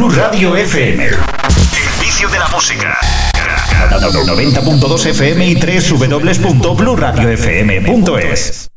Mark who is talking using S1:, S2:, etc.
S1: Blue Radio FM. El vicio de la música. 90.2 FM y www.bluradiofm.es.